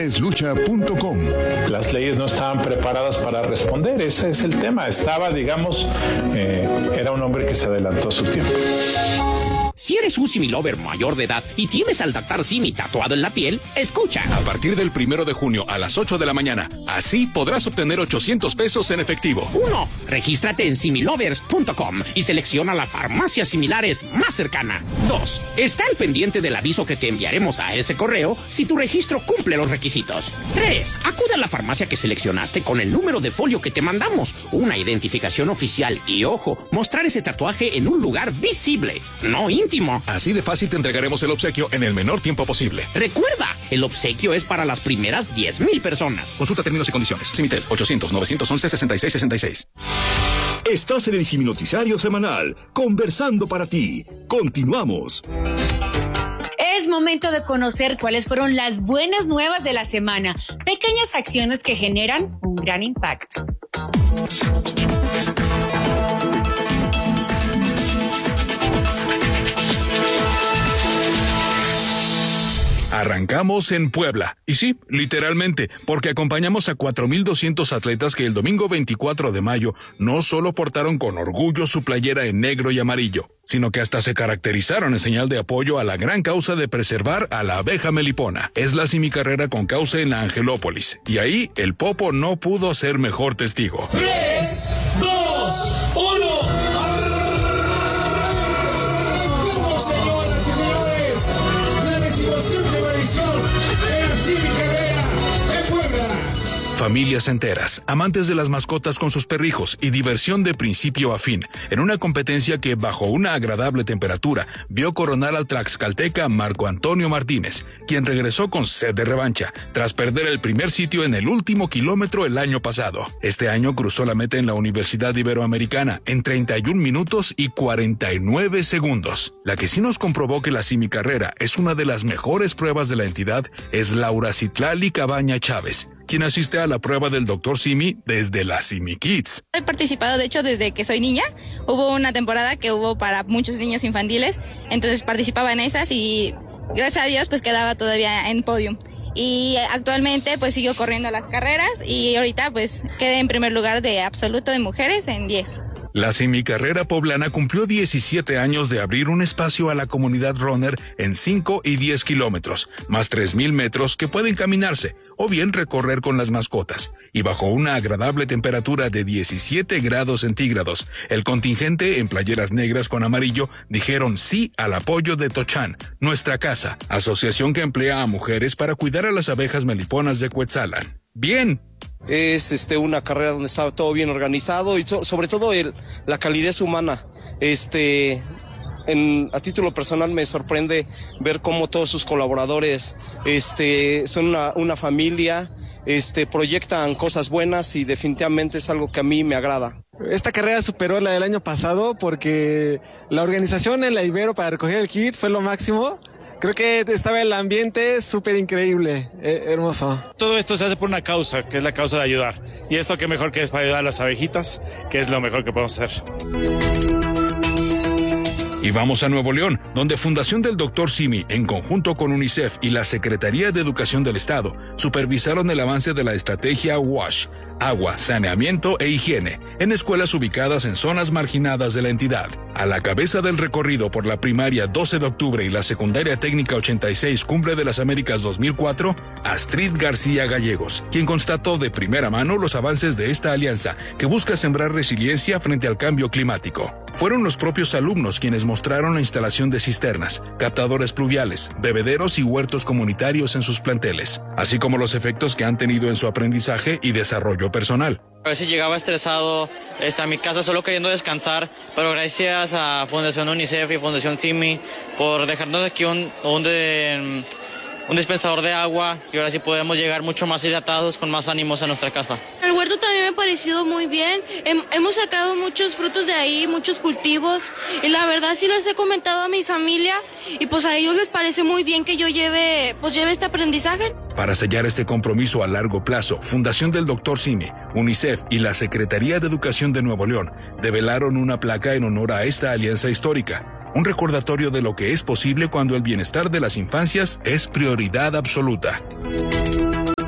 Mujereslucha.com. Las leyes no estaban preparadas para responder, ese es el tema. Estaba, digamos, era un hombre que se adelantó a su tiempo. Si eres un Simi Lover mayor de edad y tienes al Dr. Simi tatuado en la piel, escucha. A partir del 1 de junio a las 8 de la mañana, así podrás obtener 800 pesos en efectivo. 1. Regístrate en similovers.com y selecciona la farmacia similares más cercana. 2. Está al pendiente del aviso que te enviaremos a ese correo si tu registro cumple los requisitos. 3. Acude a la farmacia que seleccionaste con el número de folio que te mandamos, una identificación oficial y, ojo, mostrar ese tatuaje en un lugar visible, no íntimo. Así de fácil te entregaremos el obsequio en el menor tiempo posible. Recuerda, el obsequio es para las primeras 10,000 personas. Consulta términos y condiciones. Simitel 800-911-6666. Estás en el Simi Noticiario Semanal, conversando para ti. Continuamos. Es momento de conocer cuáles fueron las buenas nuevas de la semana. Pequeñas acciones que generan un gran impacto. Arrancamos en Puebla. Y sí, literalmente, porque acompañamos a 4,200 atletas que el domingo 24 de mayo no solo portaron con orgullo su playera en negro y amarillo, sino que hasta se caracterizaron en señal de apoyo a la gran causa de preservar a la abeja melipona. Es la simicarrera con causa en la Angelópolis. Y ahí el Popo no pudo ser mejor testigo. 3, 2, 1. Señoras y señores, la decimosegunda edición de la simicarrera de Puebla. Familias enteras, amantes de las mascotas con sus perrijos y diversión de principio a fin, en una competencia que bajo una agradable temperatura vio coronar al tlaxcalteca Marco Antonio Martínez, quien regresó con sed de revancha tras perder el primer sitio en el último kilómetro el año pasado. Este año cruzó la meta en la Universidad Iberoamericana en 31 minutos y 49 segundos. La que sí nos comprobó que la simicarrera es una de las mejores pruebas de la entidad es Laura Citlali Cabaña Chávez, quien asiste a la prueba del Dr. Simi desde la Simi Kids. He participado, de hecho, desde que soy niña. Hubo una temporada que hubo para muchos niños infantiles, entonces participaba en esas y gracias a Dios pues quedaba todavía en podium. Y actualmente pues sigo corriendo las carreras y ahorita pues quedé en primer lugar de absoluto de mujeres en 10. La simicarrera poblana cumplió 17 años de abrir un espacio a la comunidad runner en 5 y 10 kilómetros, más 3,000 metros que pueden caminarse o bien recorrer con las mascotas. Y bajo una agradable temperatura de 17 grados centígrados, el contingente en playeras negras con amarillo dijeron sí al apoyo de Tochan, Nuestra Casa, asociación que emplea a mujeres para cuidar a las abejas meliponas de Cuetzalan. ¡Bien! Es una carrera donde estaba todo bien organizado y sobre todo la calidez humana. A título personal me sorprende ver cómo todos sus colaboradores son una familia, proyectan cosas buenas y definitivamente es algo que a mí me agrada. Esta carrera superó la del año pasado porque la organización en la Ibero para recoger el kit fue lo máximo. Creo que estaba el ambiente súper increíble, hermoso. Todo esto se hace por una causa, que es la causa de ayudar. Y esto qué mejor que es para ayudar a las abejitas, que es lo mejor que podemos hacer. Y vamos a Nuevo León, donde Fundación del Dr. Simi, en conjunto con UNICEF y la Secretaría de Educación del Estado, supervisaron el avance de la estrategia WASH, agua, saneamiento e higiene, en escuelas ubicadas en zonas marginadas de la entidad. A la cabeza del recorrido por la primaria 12 de octubre y la secundaria técnica 86 Cumbre de las Américas 2004, Astrid García Gallegos, quien constató de primera mano los avances de esta alianza que busca sembrar resiliencia frente al cambio climático. Fueron los propios alumnos quienes mostraron la instalación de cisternas, captadores pluviales, bebederos y huertos comunitarios en sus planteles, así como los efectos que han tenido en su aprendizaje y desarrollo personal. A veces llegaba estresado a mi casa solo queriendo descansar, pero gracias a Fundación UNICEF y Fundación Simi por dejarnos aquí un dispensador de agua y ahora sí podemos llegar mucho más hidratados, con más ánimos a nuestra casa. El huerto también me ha parecido muy bien. Hemos sacado muchos frutos de ahí, muchos cultivos y la verdad sí les he comentado a mi familia y pues a ellos les parece muy bien que yo lleve este aprendizaje. Para sellar este compromiso a largo plazo, Fundación del Dr. Simi, UNICEF y la Secretaría de Educación de Nuevo León develaron una placa en honor a esta alianza histórica. Un recordatorio de lo que es posible cuando el bienestar de las infancias es prioridad absoluta.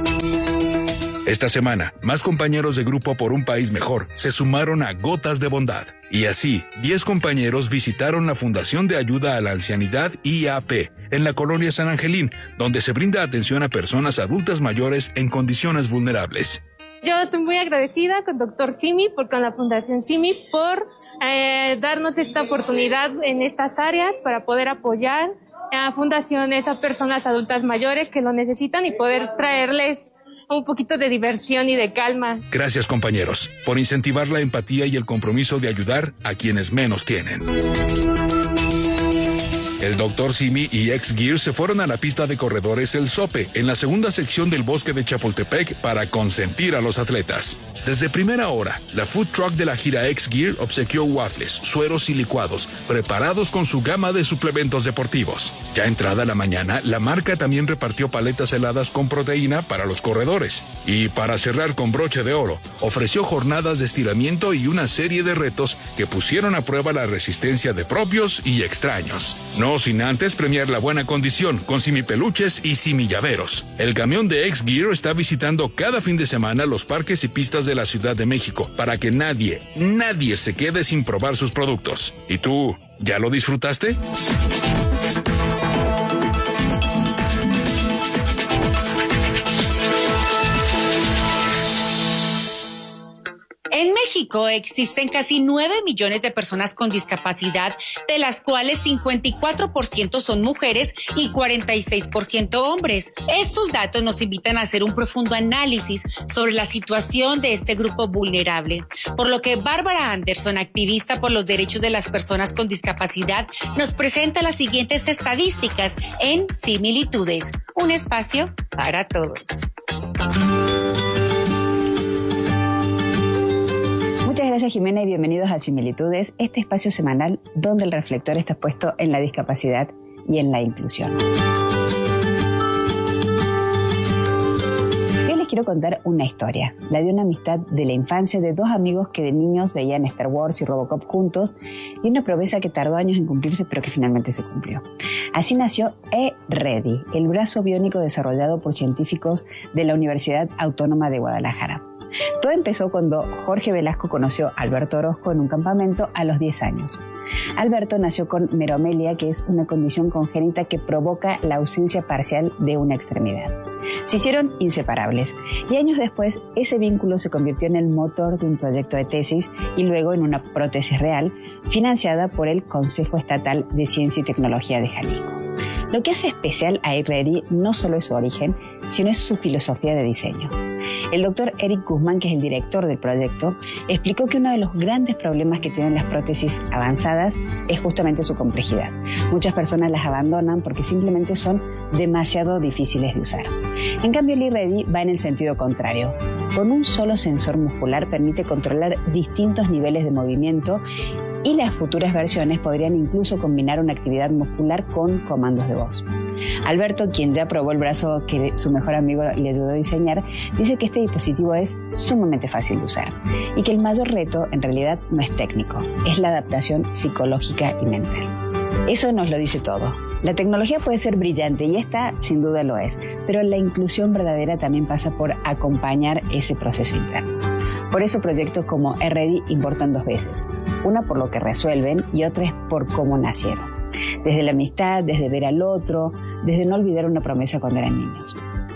Esta semana, más compañeros de Grupo por un País Mejor se sumaron a Gotas de Bondad. Y así, 10 compañeros visitaron la Fundación de Ayuda a la Ancianidad IAP en la colonia San Angelín, donde se brinda atención a personas adultas mayores en condiciones vulnerables. Yo estoy muy agradecida con Dr. Simi, con la Fundación Simi, por darnos esta oportunidad en estas áreas para poder apoyar a fundaciones, a personas adultas mayores que lo necesitan y poder traerles un poquito de diversión y de calma. Gracias, compañeros, por incentivar la empatía y el compromiso de ayudar a quienes menos tienen. El Dr. Simi y X-Gear se fueron a la pista de corredores El Sope, en la segunda sección del bosque de Chapultepec, para consentir a los atletas. Desde primera hora, la food truck de la gira X-Gear obsequió waffles, sueros y licuados, preparados con su gama de suplementos deportivos. Ya entrada la mañana, la marca también repartió paletas heladas con proteína para los corredores. Y para cerrar con broche de oro, ofreció jornadas de estiramiento y una serie de retos que pusieron a prueba la resistencia de propios y extraños. No sin antes premiar la buena condición con simipeluches y simillaveros. El camión de X-Gear está visitando cada fin de semana los parques y pistas de la Ciudad de México para que nadie se quede sin probar sus productos. ¿Y tú, ya lo disfrutaste? En México existen casi 9 millones de personas con discapacidad, de las cuales 54% son mujeres y 46% hombres. Estos datos nos invitan a hacer un profundo análisis sobre la situación de este grupo vulnerable, por lo que Bárbara Anderson, activista por los derechos de las personas con discapacidad, nos presenta las siguientes estadísticas en Similitudes, un espacio para todos. Muchas gracias, Jimena, y bienvenidos a Similitudes, este espacio semanal donde el reflector está puesto en la discapacidad y en la inclusión. Hoy les quiero contar una historia, la de una amistad de la infancia de dos amigos que de niños veían Star Wars y Robocop juntos, y una promesa que tardó años en cumplirse pero que finalmente se cumplió. Así nació eReady, el brazo biónico desarrollado por científicos de la Universidad Autónoma de Guadalajara. Todo empezó cuando Jorge Velasco conoció a Alberto Orozco en un campamento a los 10 años. Alberto nació con meromelia, que es una condición congénita que provoca la ausencia parcial de una extremidad. Se hicieron inseparables y años después ese vínculo se convirtió en el motor de un proyecto de tesis y luego en una prótesis real financiada por el Consejo Estatal de Ciencia y Tecnología de Jalisco. Lo que hace especial a eReady no solo es su origen, sino es su filosofía de diseño. El doctor Eric Guzmán, que es el director del proyecto, explicó que uno de los grandes problemas que tienen las prótesis avanzadas es justamente su complejidad. Muchas personas las abandonan porque simplemente son demasiado difíciles de usar. En cambio, el eReady va en el sentido contrario. Con un solo sensor muscular permite controlar distintos niveles de movimiento y las futuras versiones podrían incluso combinar una actividad muscular con comandos de voz. Alberto, quien ya probó el brazo que su mejor amigo le ayudó a diseñar, dice que este dispositivo es sumamente fácil de usar y que el mayor reto en realidad no es técnico, es la adaptación psicológica y mental. Eso nos lo dice todo. La tecnología puede ser brillante y esta sin duda lo es, pero la inclusión verdadera también pasa por acompañar ese proceso interno. Por eso proyectos como eReady importan dos veces. Una por lo que resuelven y otra es por cómo nacieron. Desde la amistad, desde ver al otro, desde no olvidar una promesa cuando eran niños.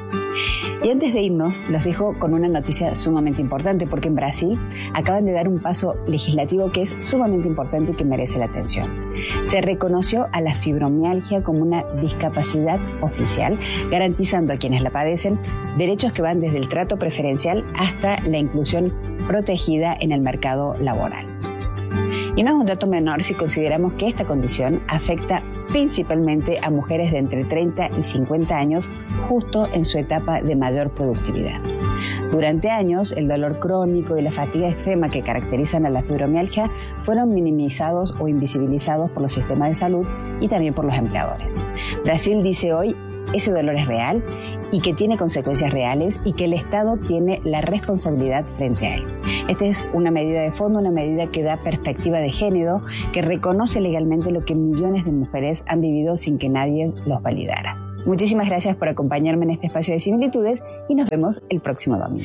Y antes de irnos, los dejo con una noticia sumamente importante, porque en Brasil acaban de dar un paso legislativo que es sumamente importante y que merece la atención. Se reconoció a la fibromialgia como una discapacidad oficial, garantizando a quienes la padecen derechos que van desde el trato preferencial hasta la inclusión protegida en el mercado laboral. Y no es un dato menor si consideramos que esta condición afecta principalmente a mujeres de entre 30 y 50 años, justo en su etapa de mayor productividad. Durante años, el dolor crónico y la fatiga extrema que caracterizan a la fibromialgia fueron minimizados o invisibilizados por los sistemas de salud y también por los empleadores. Brasil dice hoy, ese dolor es real y que tiene consecuencias reales y que el Estado tiene la responsabilidad frente a él. Esta es una medida de fondo, una medida que da perspectiva de género, que reconoce legalmente lo que millones de mujeres han vivido sin que nadie los validara. Muchísimas gracias por acompañarme en este espacio de similitudes y nos vemos el próximo domingo.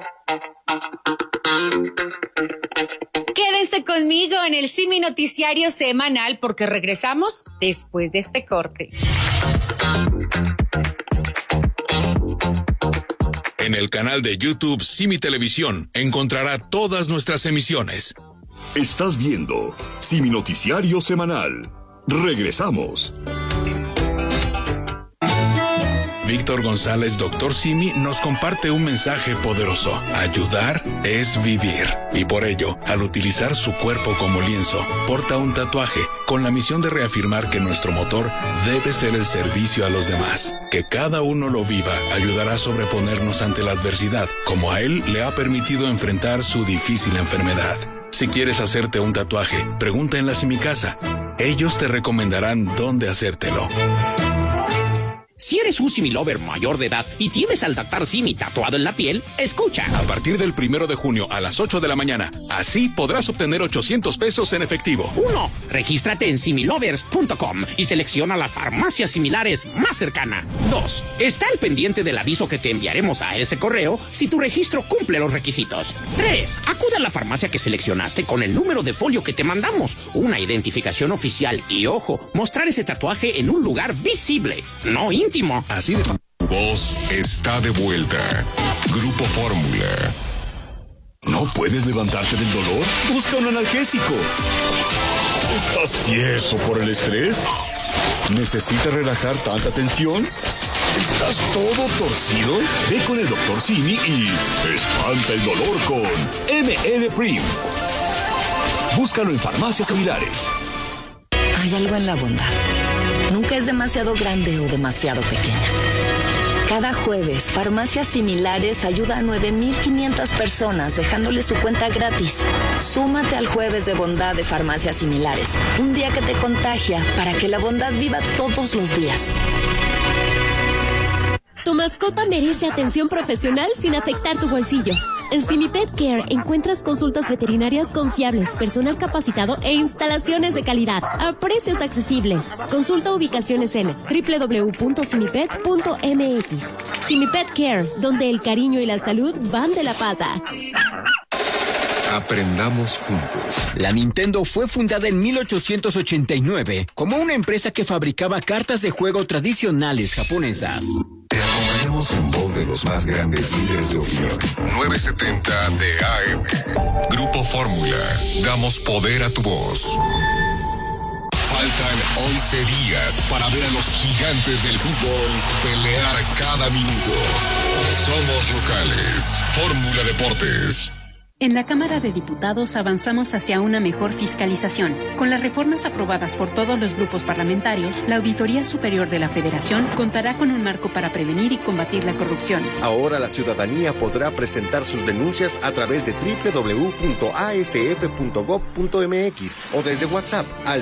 Quédense conmigo en el Simi Noticiario Semanal porque regresamos después de este corte. En el canal de YouTube Simi Televisión encontrará todas nuestras emisiones. Estás viendo Simi Noticiario Semanal. Regresamos. Víctor González, Dr. Simi, nos comparte un mensaje poderoso. Ayudar es vivir. Y por ello, al utilizar su cuerpo como lienzo, porta un tatuaje con la misión de reafirmar que nuestro motor debe ser el servicio a los demás. Que cada uno lo viva ayudará a sobreponernos ante la adversidad, como a él le ha permitido enfrentar su difícil enfermedad. Si quieres hacerte un tatuaje, pregunta en la Simicasa. Ellos te recomendarán dónde hacértelo. Si eres un Simi Lover mayor de edad y tienes al Dr. Simi tatuado en la piel, escucha. A partir del 1 de junio a las 8 de la mañana, así podrás obtener 800 pesos en efectivo. 1. Regístrate en similovers.com y selecciona la farmacia similares más cercana. 2. Está al pendiente del aviso que te enviaremos a ese correo si tu registro cumple los requisitos. 3. Acude a la farmacia que seleccionaste con el número de folio que te mandamos, una identificación oficial y, ojo, mostrar ese tatuaje en un lugar visible, no íntimo. Así de... Tu voz está de vuelta. Grupo Fórmula. ¿No puedes levantarte del dolor? Busca un analgésico. ¿Estás tieso por el estrés? ¿Necesitas relajar tanta tensión? ¿Estás todo torcido? Ve con el Dr. Simi y espanta el dolor con ML Prim. Búscalo en farmacias similares. Hay algo en la bondad. Nunca es demasiado grande o demasiado pequeña. Cada jueves, Farmacias Similares ayuda a 9,500 personas dejándoles su cuenta gratis. Súmate al Jueves de Bondad de Farmacias Similares, un día que te contagia para que la bondad viva todos los días. Tu mascota merece atención profesional sin afectar tu bolsillo. En Simi Pet Care encuentras consultas veterinarias confiables, personal capacitado e instalaciones de calidad a precios accesibles. Consulta ubicaciones en www.simipet.mx. Simi Pet Care, donde el cariño y la salud van de la pata. Aprendamos juntos. La Nintendo fue fundada en 1889 como una empresa que fabricaba cartas de juego tradicionales japonesas. Te acompañamos en voz de los más grandes líderes de opinión. 970 de AM. Grupo Fórmula. Damos poder a tu voz. Faltan 11 días para ver a los gigantes del fútbol pelear cada minuto. Somos locales. Fórmula Deportes. En la Cámara de Diputados avanzamos hacia una mejor fiscalización. Con las reformas aprobadas por todos los grupos parlamentarios, la Auditoría Superior de la Federación contará con un marco para prevenir y combatir la corrupción. Ahora la ciudadanía podrá presentar sus denuncias a través de www.asf.gov.mx o desde WhatsApp al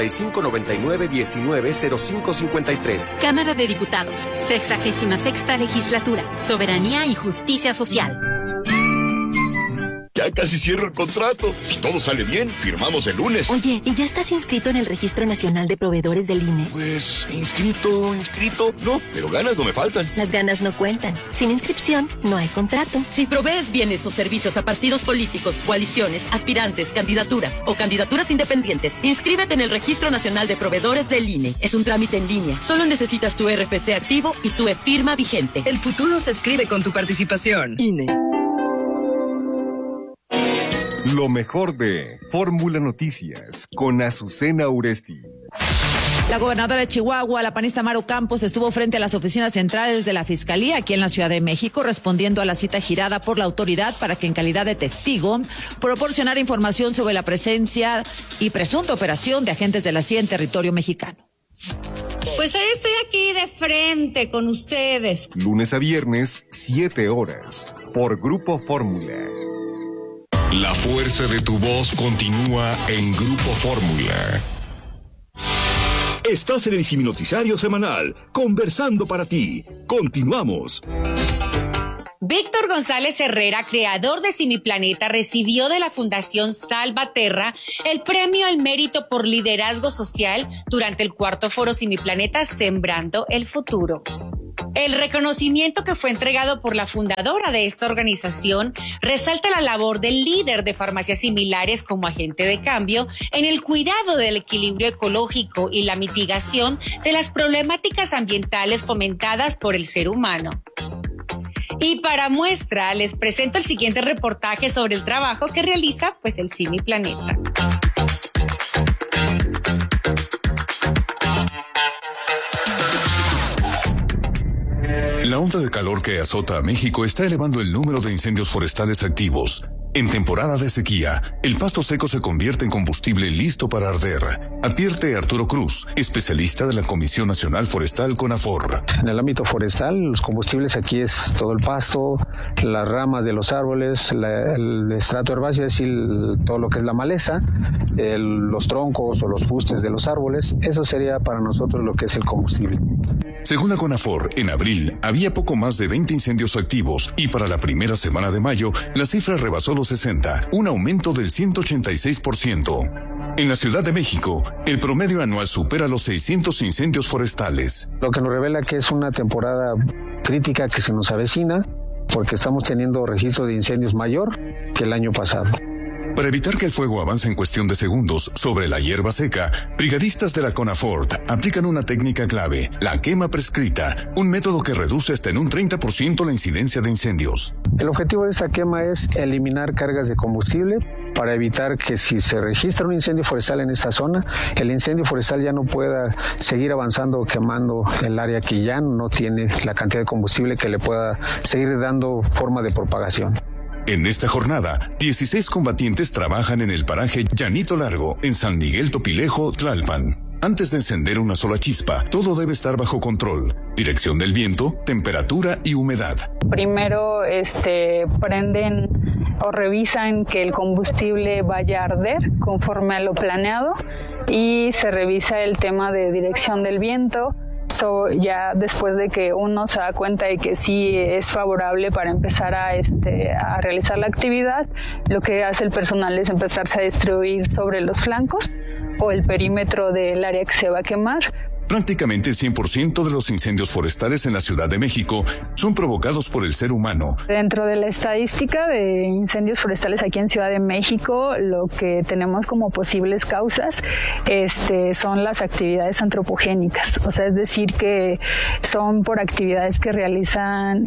5599-190553. Cámara de Diputados, 66ª Legislatura, Soberanía y Justicia Social. Ya casi cierro el contrato. Si todo sale bien, firmamos el lunes. Oye, ¿y ya estás inscrito en el Registro Nacional de Proveedores del INE? Pues, inscrito, no, pero ganas no me faltan. Las ganas no cuentan. Sin inscripción, no hay contrato. Si provees bienes o servicios a partidos políticos, coaliciones, aspirantes, candidaturas o candidaturas independientes, inscríbete en el Registro Nacional de Proveedores del INE. Es un trámite en línea. Solo necesitas tu RFC activo y tu e-firma vigente. El futuro se escribe con tu participación. INE. Lo mejor de Fórmula Noticias con Azucena Uresti. La gobernadora de Chihuahua, la panista Maru Campos, estuvo frente a las oficinas centrales de la Fiscalía aquí en la Ciudad de México, respondiendo a la cita girada por la autoridad para que en calidad de testigo proporcionara información sobre la presencia y presunta operación de agentes de la CIA en territorio mexicano. Pues hoy estoy aquí de frente con ustedes. Lunes a viernes, 7 horas, por Grupo Fórmula. La fuerza de tu voz continúa en Grupo Fórmula. Estás en el Simi Noticiario Semanal, conversando para ti. Continuamos. Víctor González Herrera, creador de Simiplaneta, recibió de la Fundación Salvaterra el Premio al Mérito por Liderazgo Social durante el 4º Foro Simiplaneta Sembrando el Futuro. El reconocimiento que fue entregado por la fundadora de esta organización resalta la labor del líder de farmacias similares como agente de cambio en el cuidado del equilibrio ecológico y la mitigación de las problemáticas ambientales fomentadas por el ser humano. Y para muestra, les presento el siguiente reportaje sobre el trabajo que realiza el Simiplaneta. La onda de calor que azota a México está elevando el número de incendios forestales activos. En temporada de sequía, el pasto seco se convierte en combustible listo para arder, advierte Arturo Cruz, especialista de la Comisión Nacional Forestal CONAFOR. En el ámbito forestal, los combustibles aquí es todo el pasto, las ramas de los árboles, el estrato herbáceo, es decir, todo lo que es la maleza, los troncos o los fustes de los árboles. Eso sería para nosotros lo que es el combustible. Según la CONAFOR, en abril había poco más de 20 incendios activos y para la primera semana de mayo la cifra rebasó los 60, un aumento del 186%. En la Ciudad de México, el promedio anual supera los 600 incendios forestales. Lo que nos revela que es una temporada crítica que se nos avecina, porque estamos teniendo registro de incendios mayor que el año pasado. Para evitar que el fuego avance en cuestión de segundos sobre la hierba seca, brigadistas de la CONAFOR aplican una técnica clave, la quema prescrita, un método que reduce hasta en un 30% la incidencia de incendios. El objetivo de esta quema es eliminar cargas de combustible para evitar que si se registra un incendio forestal en esta zona, el incendio forestal ya no pueda seguir avanzando o quemando el área que ya no tiene la cantidad de combustible que le pueda seguir dando forma de propagación. En esta jornada, 16 combatientes trabajan en el paraje Llanito Largo, en San Miguel Topilejo, Tlalpan. Antes de encender una sola chispa, todo debe estar bajo control. Dirección del viento, temperatura y humedad. Primero prenden o revisan que el combustible vaya a arder conforme a lo planeado y se revisa el tema de dirección del viento. Ya después de que uno se da cuenta de que sí es favorable para empezar a realizar la actividad, lo que hace el personal es empezarse a distribuir sobre los flancos o el perímetro del área que se va a quemar. Prácticamente el 100% de los incendios forestales en la Ciudad de México son provocados por el ser humano. Dentro de la estadística de incendios forestales aquí en Ciudad de México, lo que tenemos como posibles causas son las actividades antropogénicas. O sea, es decir, que son por actividades que realizan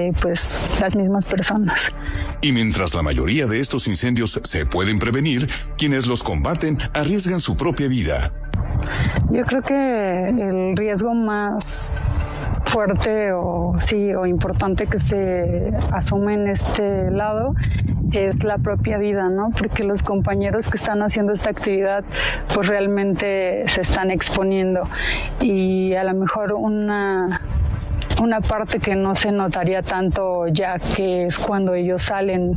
las mismas personas. Y mientras la mayoría de estos incendios se pueden prevenir, quienes los combaten arriesgan su propia vida. Yo creo que el riesgo más fuerte o importante que se asume en este lado es la propia vida, ¿no? Porque los compañeros que están haciendo esta actividad pues realmente se están exponiendo y a lo mejor una parte que no se notaría tanto ya que es cuando ellos salen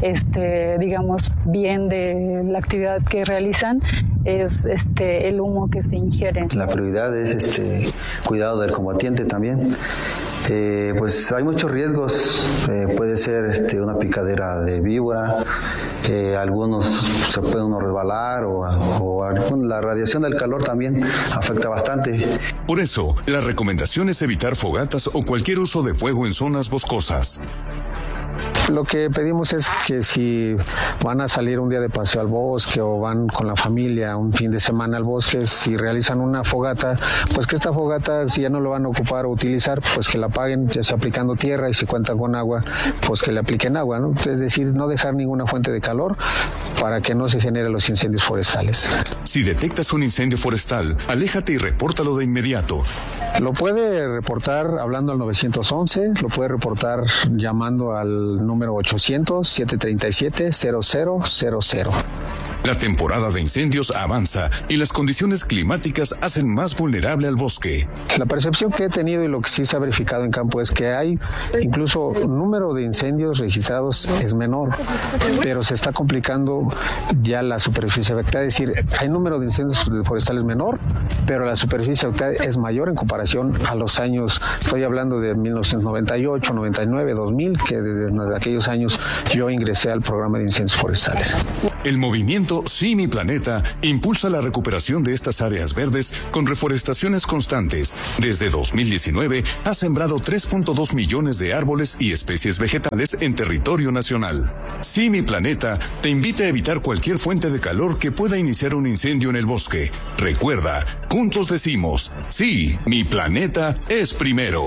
bien de la actividad que realizan es el humo que se ingiere. La prioridad es cuidado del combatiente también. Pues hay muchos riesgos, puede ser una picadera de víbora, algunos se puede uno resbalar o la radiación del calor también afecta bastante. Por eso, la recomendación es evitar fogatas o cualquier uso de fuego en zonas boscosas. Lo que pedimos es que si van a salir un día de paseo al bosque o van con la familia un fin de semana al bosque, si realizan una fogata, pues que esta fogata, si ya no lo van a ocupar o utilizar, pues que la apaguen, ya sea aplicando tierra, y si cuentan con agua, pues que le apliquen agua, ¿no? Es decir, no dejar ninguna fuente de calor para que no se generen los incendios forestales. Si detectas un incendio forestal, aléjate y repórtalo de inmediato. Lo puede reportar hablando al 911, lo puede reportar llamando al número 800-737-0000. La temporada de incendios avanza y las condiciones climáticas hacen más vulnerable al bosque. La percepción que he tenido y lo que sí se ha verificado en campo es que hay incluso número de incendios registrados es menor, pero se está complicando ya la superficie afectada. Es decir, hay número de incendios forestales menor, pero la superficie afectada es mayor en comparación a los años, estoy hablando de 1998, 99, 2000, que desde aquellos años yo ingresé al programa de incendios forestales. El movimiento Sí Mi Planeta impulsa la recuperación de estas áreas verdes con reforestaciones constantes. Desde 2019 ha sembrado 3.2 millones de árboles y especies vegetales en territorio nacional. Sí Mi Planeta te invita a evitar cualquier fuente de calor que pueda iniciar un incendio en el bosque. Recuerda, juntos decimos, sí, mi planeta es primero.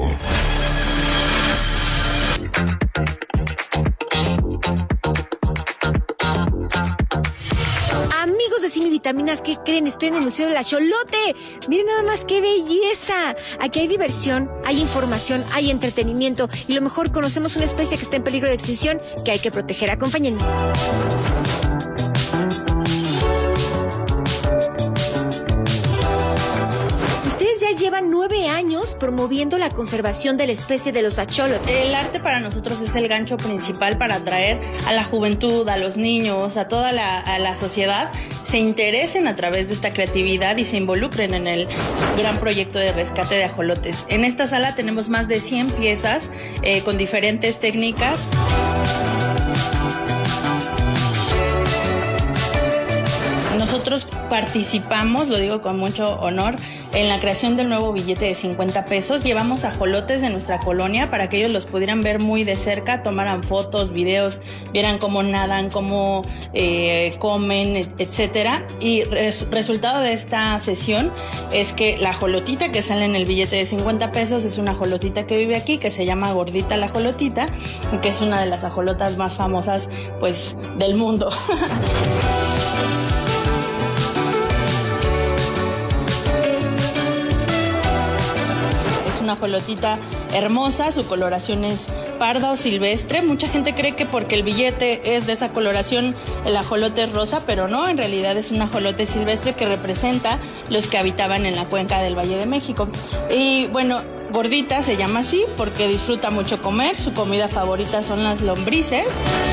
Amigos de Simi Vitaminas, ¿qué creen? Estoy en el Museo del Axolote. Miren nada más qué belleza. Aquí hay diversión, hay información, hay entretenimiento y lo mejor, conocemos una especie que está en peligro de extinción que hay que proteger. Acompáñenme. Ya llevan 9 años promoviendo la conservación de la especie de los axolotes. El arte para nosotros es el gancho principal para atraer a la juventud, a los niños, a toda la sociedad, se interesen a través de esta creatividad y se involucren en el gran proyecto de rescate de ajolotes. En esta sala tenemos más de 100 piezas con diferentes técnicas. Nosotros participamos, lo digo con mucho honor, en la creación del nuevo billete de 50 pesos. Llevamos ajolotes de nuestra colonia para que ellos los pudieran ver muy de cerca, tomaran fotos, videos, vieran cómo nadan, cómo comen, etcétera. Y resultado de esta sesión es que la ajolotita que sale en el billete de 50 pesos es una ajolotita que vive aquí, que se llama Gordita la Ajolotita, que es una de las ajolotas más famosas, pues, del mundo. Una ajolotita hermosa, su coloración es parda o silvestre. Mucha gente cree que porque el billete es de esa coloración el ajolote es rosa, pero no, en realidad es un ajolote silvestre que representa los que habitaban en la cuenca del Valle de México. Y bueno, Gordita se llama así porque disfruta mucho comer, su comida favorita son las lombrices.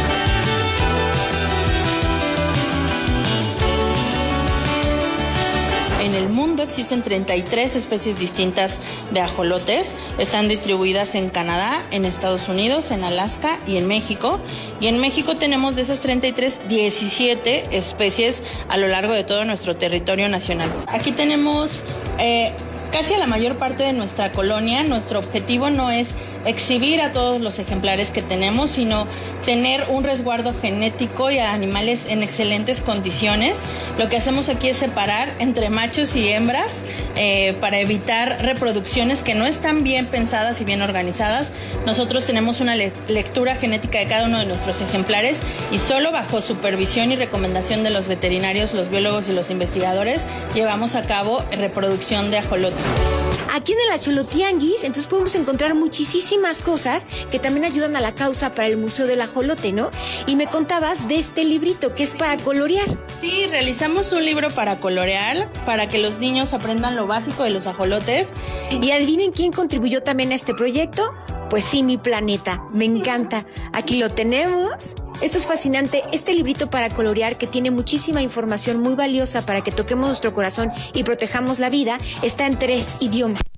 En el mundo existen 33 especies distintas de ajolotes. Están distribuidas en Canadá, en Estados Unidos, en Alaska y en México. Y en México tenemos de esas 33, 17 especies a lo largo de todo nuestro territorio nacional. Aquí tenemos casi a la mayor parte de nuestra colonia. Nuestro objetivo no es exhibir a todos los ejemplares que tenemos, sino tener un resguardo genético y a animales en excelentes condiciones. Lo que hacemos aquí es separar entre machos y hembras para evitar reproducciones que no están bien pensadas y bien organizadas. Nosotros tenemos una lectura genética de cada uno de nuestros ejemplares y solo bajo supervisión y recomendación de los veterinarios, los biólogos y los investigadores llevamos a cabo reproducción de ajolotes. Aquí en el Axolotianguis, entonces podemos encontrar muchísimas cosas que también ayudan a la causa para el Museo del Ajolote, ¿no? Y me contabas de este librito que es para colorear. Sí, realizamos un libro para colorear, para que los niños aprendan lo básico de los ajolotes. ¿Y adivinen quién contribuyó también a este proyecto? Pues sí, mi planeta. Me encanta. Aquí lo tenemos. Esto es fascinante, este librito para colorear que tiene muchísima información muy valiosa para que toquemos nuestro corazón y protejamos la vida, está en 3 idiomas.